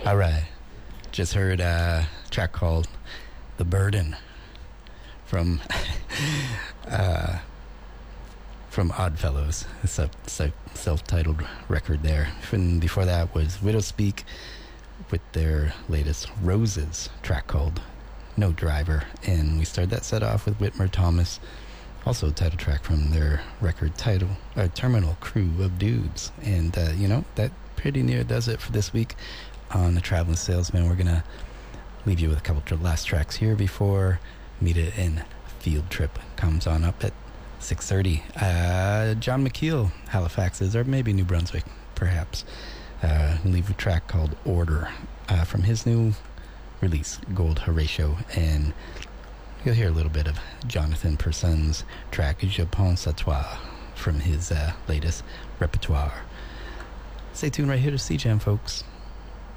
All right. Just heard a track called The Burden from Oddfellows. It's a self-titled record there. And before that was Widowspeak with their latest Roses track called No Driver. And we started that set off with Whitmer Thomas, also a title track from their record title, Terminal Crew of Dudes. And, that pretty near does it for this week on The Traveling Salesman. We're going to leave you with a couple last tracks here before Meet It in Field Trip comes on up at 6:30. John McKeel, Halifax's, or maybe New Brunswick, perhaps. Leave a track called Order from his new release, Gold Horatio. And you'll hear a little bit of Jonathan Person's track, Je pense à toi, from his latest repertoire. Stay tuned right here to CJAM, folks.